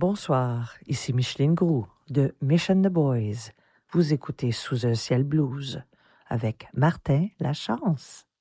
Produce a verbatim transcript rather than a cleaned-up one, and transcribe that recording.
Bonsoir, ici Micheline Groux de Mission the Boys. Vous écoutez Sous un ciel blues avec Martin Lachance.